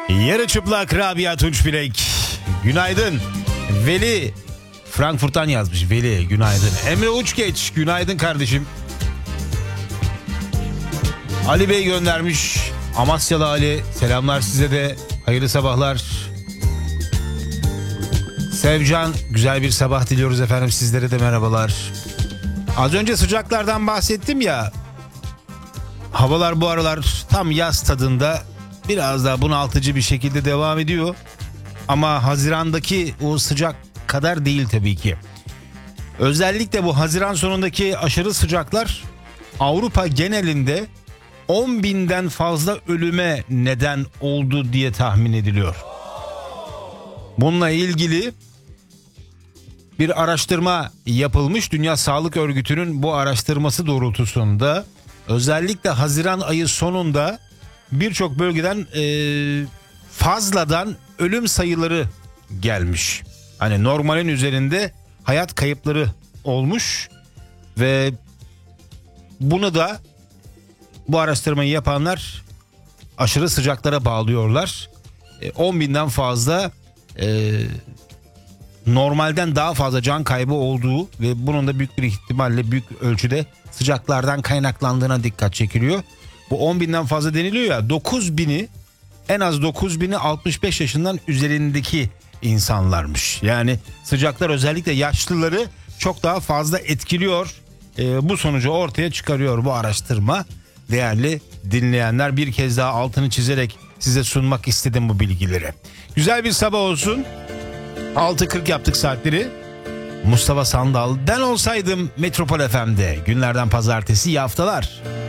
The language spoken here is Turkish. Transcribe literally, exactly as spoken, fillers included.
Yarı çıplak Rabia Tunç Bilek. Günaydın. Veli Frankfurt'tan yazmış. Veli günaydın. Emre Uçgeç günaydın kardeşim. Ali Bey göndermiş. Amasyalı Ali selamlar size de. Hayırlı sabahlar. Sevcan güzel bir sabah diliyoruz efendim, sizlere de merhabalar. Az önce sıcaklardan bahsettim ya. Havalar bu aralar tam yaz tadında, biraz daha bunaltıcı bir şekilde devam ediyor. Ama Haziran'daki o sıcak kadar değil tabii ki. Özellikle bu Haziran sonundaki aşırı sıcaklar Avrupa genelinde on binden fazla ölüme neden oldu diye tahmin ediliyor. Bununla ilgili bir araştırma yapılmış. Dünya Sağlık Örgütü'nün bu araştırması doğrultusunda özellikle Haziran ayı sonunda birçok bölgeden e, fazladan ölüm sayıları gelmiş. Hani normalin üzerinde hayat kayıpları olmuş ve bunu da bu araştırmayı yapanlar aşırı sıcaklara bağlıyorlar. E, on binden fazla e, normalden daha fazla can kaybı olduğu ve bunun da büyük bir ihtimalle büyük ölçüde sıcaklardan kaynaklandığına dikkat çekiliyor. Bu on binden fazla deniliyor ya, dokuz bini, en az dokuz bini altmış beş yaşından üzerindeki insanlarmış. Yani sıcaklar özellikle yaşlıları çok daha fazla etkiliyor. E, bu sonucu ortaya çıkarıyor bu araştırma. Değerli dinleyenler, bir kez daha altını çizerek size sunmak istedim bu bilgileri. Güzel bir sabah olsun. altı kırk yaptık saatleri. Mustafa Sandal, ben olsaydım Metropol F M'de. Günlerden pazartesi, iyi haftalar.